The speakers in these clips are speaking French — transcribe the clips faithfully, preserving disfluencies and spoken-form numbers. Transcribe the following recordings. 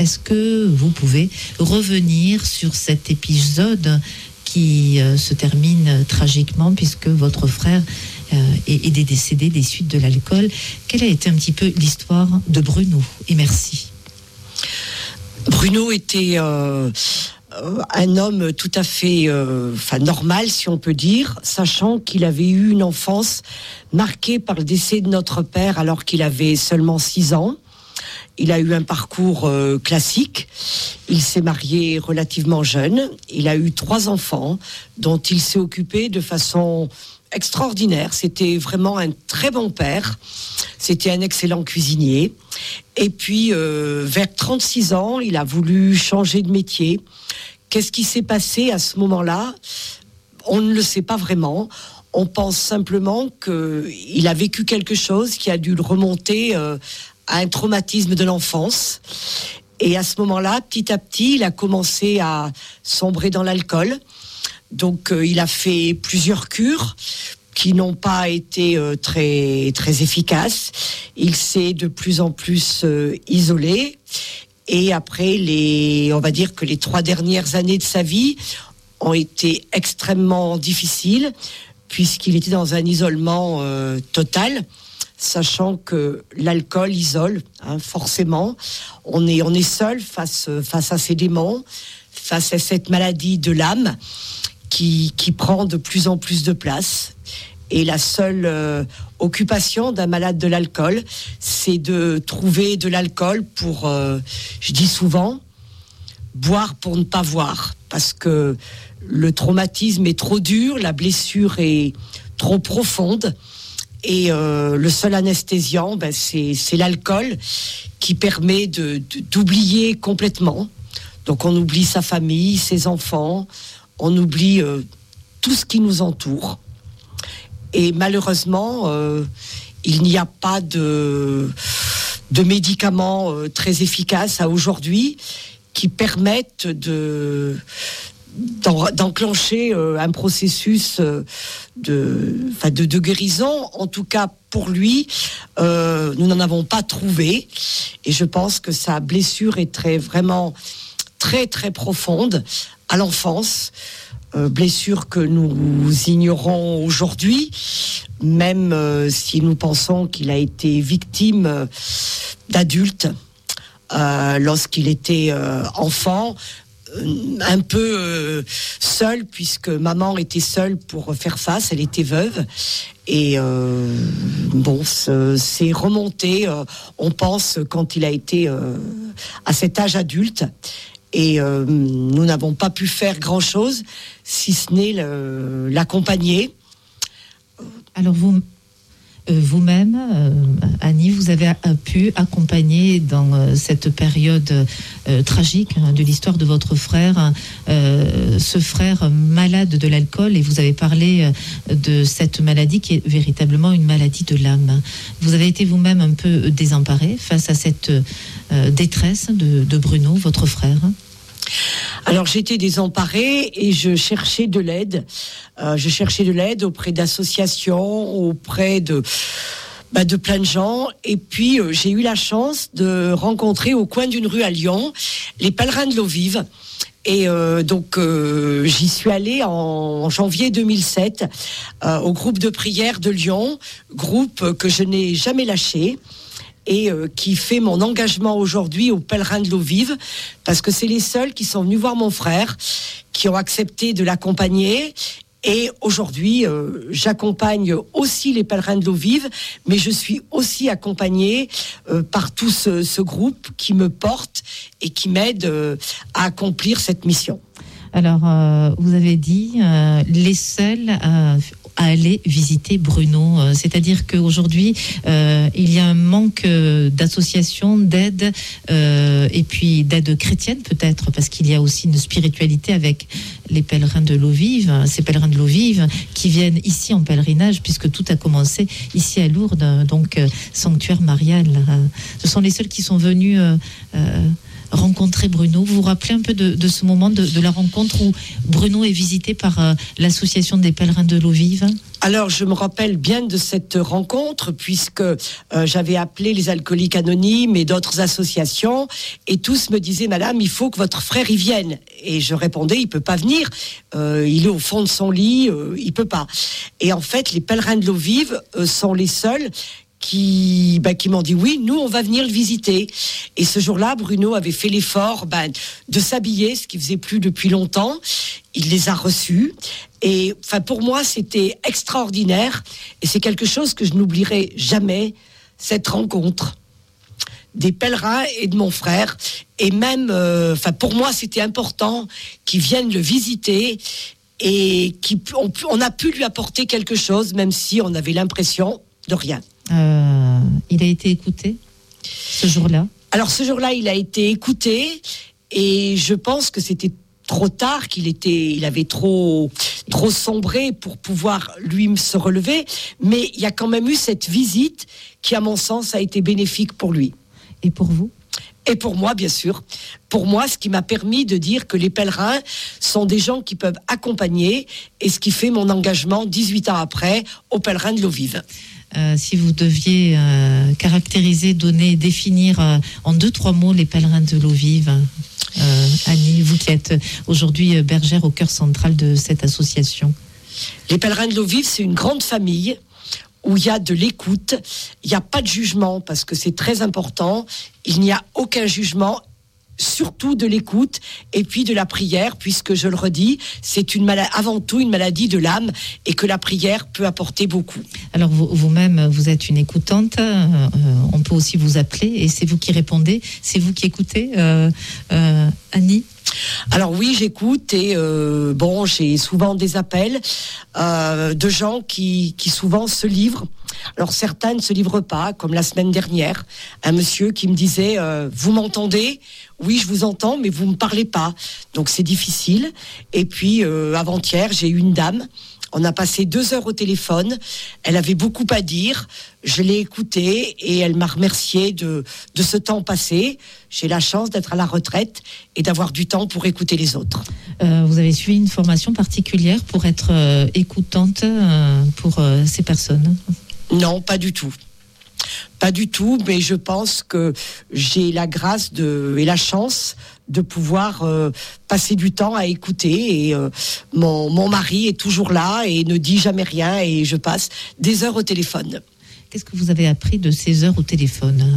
Est-ce que vous pouvez revenir sur cet épisode qui euh, se termine tragiquement puisque votre frère euh, est, est décédé des suites de l'alcool? Quelle a été un petit peu l'histoire de Bruno? Et merci. Bruno était euh, un homme tout à fait euh, enfin, normal, si on peut dire, sachant qu'il avait eu une enfance marquée par le décès de notre père alors qu'il avait seulement six ans. Il a eu un parcours euh, classique. Il s'est marié relativement jeune. Il a eu trois enfants dont il s'est occupé de façon extraordinaire. C'était vraiment un très bon père. C'était un excellent cuisinier. Et puis, euh, vers trente-six ans, il a voulu changer de métier. Qu'est-ce qui s'est passé à ce moment-là? On ne le sait pas vraiment. On pense simplement qu'il a vécu quelque chose qui a dû le remonter euh, à un traumatisme de l'enfance. Et à ce moment-là, petit à petit, il a commencé à sombrer dans l'alcool. Donc, euh, il a fait plusieurs cures qui n'ont pas été euh, très, très efficaces. Il s'est de plus en plus euh, isolé. Et après, les, on va dire que les trois dernières années de sa vie ont été extrêmement difficiles, puisqu'il était dans un isolement euh, total, sachant que l'alcool isole, hein, forcément. On est, on est seul face, face à ces démons, face à cette maladie de l'âme qui, qui prend de plus en plus de place. Et la seule euh, occupation d'un malade de l'alcool, c'est de trouver de l'alcool pour, euh, je dis souvent, boire pour ne pas voir. Parce que le traumatisme est trop dur, la blessure est trop profonde. Et euh, le seul anesthésiant, ben, c'est, c'est l'alcool qui permet de, de, d'oublier complètement. Donc on oublie sa famille, ses enfants, on oublie euh, tout ce qui nous entoure. Et malheureusement, euh, il n'y a pas de, de médicaments euh, très efficaces à aujourd'hui qui permettent de, d'en, d'enclencher euh, un processus euh, de, enfin de, de guérison. En tout cas, pour lui, euh, nous n'en avons pas trouvé. Et je pense que sa blessure est très, vraiment très, très profonde à l'enfance. Euh, blessure que nous ignorons aujourd'hui, même euh, si nous pensons qu'il a été victime euh, d'adultes euh, lorsqu'il était euh, enfant, euh, un peu euh, seul, puisque maman était seule pour faire face, elle était veuve, et euh, bon, c'est remonté, euh, on pense, quand il a été euh, à cet âge adulte. Et euh, nous n'avons pas pu faire grand-chose, si ce n'est le, l'accompagner. Alors vous, euh, vous-même, euh, Annie, vous avez euh, pu accompagner dans euh, cette période euh, tragique hein, de l'histoire de votre frère, euh, ce frère malade de l'alcool, et vous avez parlé euh, de cette maladie qui est véritablement une maladie de l'âme. Vous avez été vous-même un peu désemparé face à cette euh, détresse de, de Bruno, votre frère. Alors j'étais désemparée et je cherchais de l'aide. Euh, je cherchais de l'aide auprès d'associations, auprès de, bah, de plein de gens. Et puis euh, j'ai eu la chance de rencontrer au coin d'une rue à Lyon les pèlerins de l'eau vive. Et euh, donc euh, j'y suis allée en janvier deux mille sept euh, au groupe de prière de Lyon, groupe que je n'ai jamais lâché. Et euh, qui fait mon engagement aujourd'hui aux pèlerins de l'eau vive, parce que c'est les seuls qui sont venus voir mon frère, qui ont accepté de l'accompagner. Et aujourd'hui, euh, j'accompagne aussi les pèlerins de l'eau vive, mais je suis aussi accompagnée euh, par tout ce, ce groupe qui me porte et qui m'aide euh, à accomplir cette mission. Alors, euh, vous avez dit euh, les seuls à, à aller visiter Bruno. Euh, c'est-à-dire qu'aujourd'hui, euh, il y a un manque euh, d'associations, d'aide, euh, et puis d'aide chrétienne peut-être, parce qu'il y a aussi une spiritualité avec les pèlerins de l'eau vive, ces pèlerins de l'eau vive qui viennent ici en pèlerinage, puisque tout a commencé ici à Lourdes, donc euh, sanctuaire marial. Euh, ce sont les seuls qui sont venus... Euh, euh, rencontrer Bruno. Vous vous rappelez un peu de, de ce moment de, de la rencontre où Bruno est visité par euh, l'association des pèlerins de l'eau vive ? Alors, je me rappelle bien de cette rencontre, puisque euh, j'avais appelé les alcooliques anonymes et d'autres associations, et tous me disaient, madame, il faut que votre frère y vienne. Et je répondais, il peut pas venir, euh, il est au fond de son lit, euh, il peut pas. Et en fait, les pèlerins de l'eau vive euh, sont les seuls qui, bah, qui m'ont dit oui, nous on va venir le visiter. Et ce jour-là, Bruno avait fait l'effort bah, de s'habiller, ce qu'il faisait plus depuis longtemps. Il les a reçus. Et enfin, pour moi, c'était extraordinaire. Et c'est quelque chose que je n'oublierai jamais, cette rencontre des pèlerins et de mon frère. Et même, euh, enfin, pour moi, c'était important qu'ils viennent le visiter et qu'on on a pu lui apporter quelque chose, même si on avait l'impression de rien. Euh, il a été écouté ce jour-là? Alors ce jour-là, il a été écouté et je pense que c'était trop tard, qu'il était, il avait trop, trop sombré pour pouvoir lui se relever. Mais il y a quand même eu cette visite qui, à mon sens, a été bénéfique pour lui. Et pour vous? Et pour moi, bien sûr. Pour moi, ce qui m'a permis de dire que les pèlerins sont des gens qui peuvent accompagner, et ce qui fait mon engagement dix-huit ans après aux pèlerins de l'eau vive. Euh, si vous deviez euh, caractériser, donner, définir euh, en deux, trois mots les pèlerins de l'eau vive, euh, Annie, vous qui êtes aujourd'hui bergère au cœur central de cette association. Les pèlerins de l'eau vive, c'est une grande famille où il y a de l'écoute, il n'y a pas de jugement parce que c'est très important, il n'y a aucun jugement, surtout de l'écoute et puis de la prière, puisque je le redis, c'est une maladie, avant tout une maladie de l'âme et que la prière peut apporter beaucoup. Alors vous, vous-même, vous êtes une écoutante, euh, on peut aussi vous appeler et c'est vous qui répondez, c'est vous qui écoutez, euh, euh, Annie? Alors oui, j'écoute et euh, bon, j'ai souvent des appels euh, de gens qui, qui souvent se livrent. Alors certains ne se livrent pas, comme la semaine dernière, un monsieur qui me disait euh, « Vous m'entendez ? Oui, je vous entends, mais vous ne me parlez pas. » Donc c'est difficile. Et puis euh, avant-hier, j'ai eu une dame. On a passé deux heures au téléphone. Elle avait beaucoup à dire. Je l'ai écoutée et elle m'a remercié de, de ce temps passé. J'ai la chance d'être à la retraite et d'avoir du temps pour écouter les autres. Euh, vous avez suivi une formation particulière pour être euh, écoutante euh, pour euh, ces personnes? Non, pas du tout. Pas du tout, mais je pense que j'ai la grâce de, et la chance de pouvoir euh, passer du temps à écouter. Et euh, mon, mon mari est toujours là et ne dit jamais rien et je passe des heures au téléphone. Qu'est-ce que vous avez appris de ces heures au téléphone?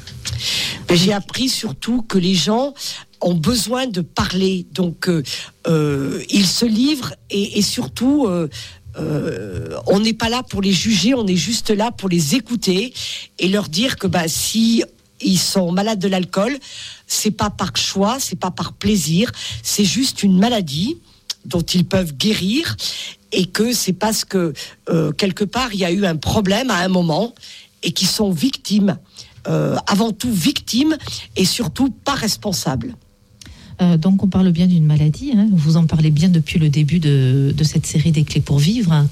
Mais j'ai appris surtout que les gens ont besoin de parler. Donc, euh, euh, ils se livrent et, et surtout... Euh, Euh, on n'est pas là pour les juger, on est juste là pour les écouter et leur dire que bah, si ils sont malades de l'alcool, c'est pas par choix, c'est pas par plaisir, c'est juste une maladie dont ils peuvent guérir et que c'est parce que euh, quelque part il y a eu un problème à un moment et qu'ils sont victimes, euh, avant tout victimes et surtout pas responsables. Euh, donc on parle bien d'une maladie, hein. Vous en parlez bien depuis le début de, de cette série des clés pour vivre.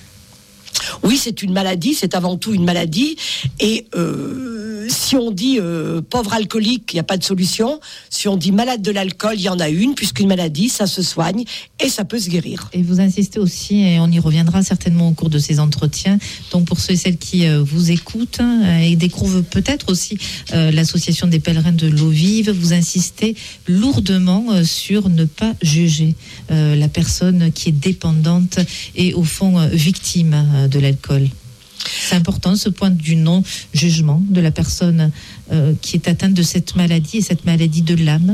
Oui, c'est une maladie, c'est avant tout une maladie. Et euh, si on dit euh, pauvre alcoolique, il n'y a pas de solution. Si on dit malade de l'alcool, il y en a une, puisqu'une maladie, ça se soigne et ça peut se guérir. Et vous insistez aussi, et on y reviendra certainement au cours de ces entretiens, donc pour ceux et celles qui euh, vous écoutent hein, et découvrent peut-être aussi euh, l'association des pèlerins de l'eau vive, vous insistez lourdement euh, sur ne pas juger euh, la personne qui est dépendante et au fond euh, victime euh, de l'alcool. C'est important ce point du non-jugement de la personne euh, qui est atteinte de cette maladie et cette maladie de l'âme.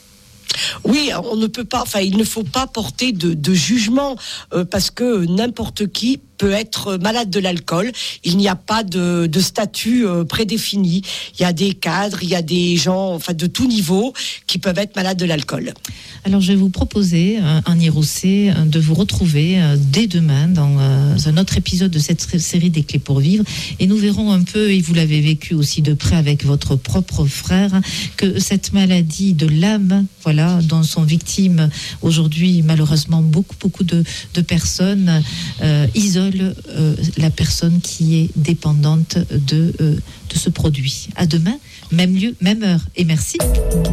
Oui, on ne peut pas, enfin, il ne faut pas porter de, de jugement euh, parce que n'importe qui peut être malade de l'alcool. Il n'y a pas de, de statut euh, prédéfini. Il y a des cadres, il y a des gens, enfin, de tout niveau qui peuvent être malades de l'alcool. Alors, je vais vous proposer, euh, Annie Rousset, euh, de vous retrouver euh, dès demain dans euh, un autre épisode de cette série des clés pour vivre, et nous verrons un peu, et vous l'avez vécu aussi de près avec votre propre frère, que cette maladie de l'âme, voilà, dont sont victimes aujourd'hui malheureusement beaucoup beaucoup de, de personnes, euh, isole euh, la personne qui est dépendante de, euh, de ce produit. À demain, même lieu, même heure, et merci.